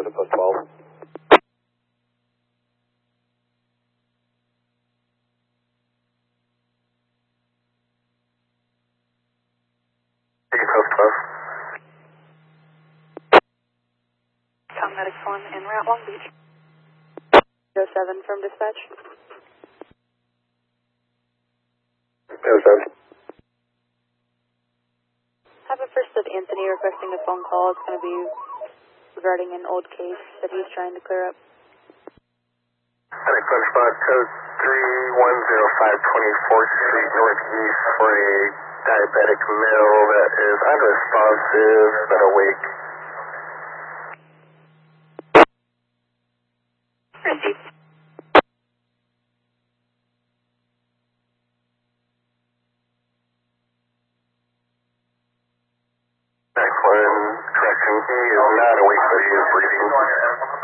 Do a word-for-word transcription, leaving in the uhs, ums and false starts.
to post twelve. Post twelve. Medics one en route Long Beach. zero seven from dispatch. zero seven. Have a first of Anthony requesting a phone call. It's going to be regarding an old case that he's trying to clear up. Medic one spot code three one zero five twenty-fourth Street Northeast for a diabetic male that is unresponsive but awake. Received. Next one, correction, he is not awake but he is breathing.